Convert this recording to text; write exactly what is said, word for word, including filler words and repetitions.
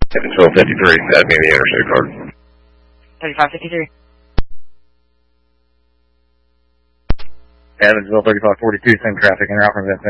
Evansville fifty-three, that'd be the interstate card. thirty-five fifty-three. Evansville thirty-five forty-two, same traffic, in route from Vincent.